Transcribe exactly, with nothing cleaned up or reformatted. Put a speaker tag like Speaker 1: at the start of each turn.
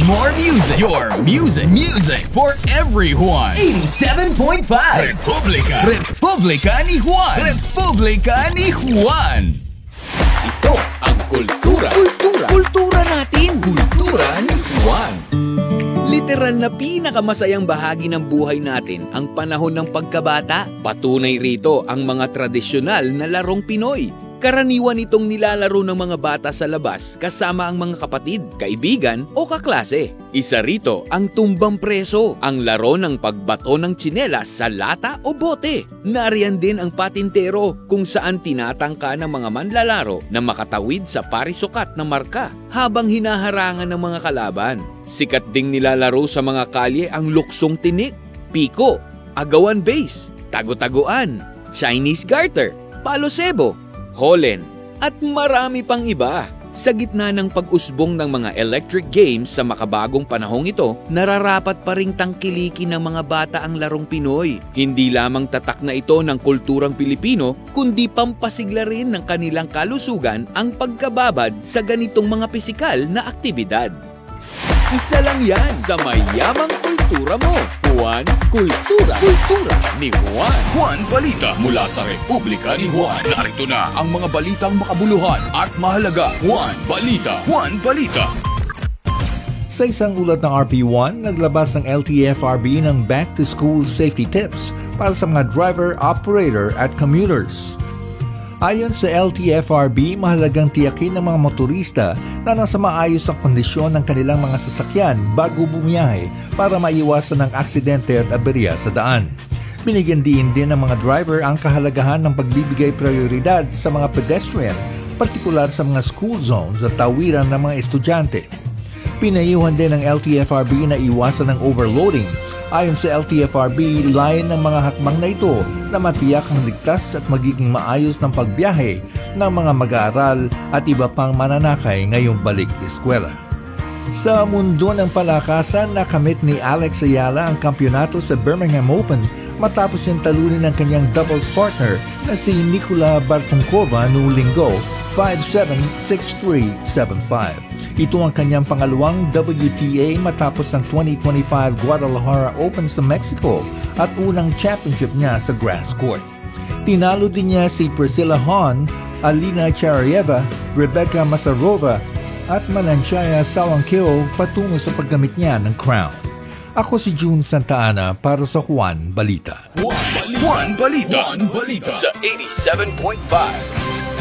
Speaker 1: More music. Your music. Music for everyone. eighty-seven point five. Republika. Republika ni Juan. Republika ni Juan. Ito ang kultura. Kultura. Kultura natin. Kultura ni Juan. Literal na pinakamasayang bahagi ng buhay natin ang panahon ng pagkabata. Patunay rito ang mga tradisyonal na larong Pinoy. Karaniwan itong nilalaro ng mga bata sa labas kasama ang mga kapatid, kaibigan o kaklase. Isa rito ang tumbang preso, ang laro ng pagbato ng tsinelas sa lata o bote. Nariyan din ang patintero kung saan tinatangka ng mga manlalaro na makatawid sa parisukat na marka habang hinaharangan ng mga kalaban. Sikat ding nilalaro sa mga kalye ang luksong tinik, piko, agawan base, tago-taguan, Chinese garter, palo sebo, holen, at marami pang iba. Sa gitna ng pag-usbong ng mga electric games sa makabagong panahong ito, nararapat pa ring tangkilikin ng mga bata ang larong Pinoy. Hindi lamang tatak na ito ng kulturang Pilipino, kundi pampasigla rin ng kanilang kalusugan ang pagkababad sa ganitong mga pisikal na aktibidad. Isa lang yan sa mayamang kultura mo. Juan Kultura. Kultura ni Juan. Juan Balita mula sa Republika ni Juan. Narito na ang mga balitang makabuluhan at mahalaga. Juan Balita. Juan Balita.
Speaker 2: Sa isang ulat ng R P one, naglabas ng L T F R B ng back-to-school safety tips para sa mga driver, operator at commuters. Ayon sa L T F R B, mahalagang tiyakin ng mga motorista na nasa maayos ang kondisyon ng kanilang mga sasakyan bago bumiyahe para maiwasan ang aksidente at aberya sa daan. Binigyan din din ng mga driver ang kahalagahan ng pagbibigay prioridad sa mga pedestrian, partikular sa mga school zones at tawiran ng mga estudyante. Pinayuhan din ng L T F R B na iwasan ng overloading. Ayon sa L T F R B, layan ng mga hakbang na ito na matiyak ang ligtas at magiging maayos ng pagbiyahe ng mga mag-aaral at iba pang mananakay ngayong balik eskwela. Sa mundo ng palakasan, nakamit ni Alex Ayala ang kampyonato sa Birmingham Open matapos niyang talunin ang kanyang doubles partner na si Nicola Bartonkova noong linggo, five seven, six three, seven five. Ito ang kanyang pangalawang W T A matapos ang twenty twenty-five Guadalajara Open sa Mexico at unang championship niya sa grass court. Tinalo din niya si Priscilla Hon, Alina Charayeva, Rebecca Masarova at Mananchaya Salankeo patungo sa paggamit niya ng crown. Ako si June Santa Ana para sa Juan Balita.
Speaker 1: Juan Balita. Juan Balita. Juan Balita. Sa eighty-seven point five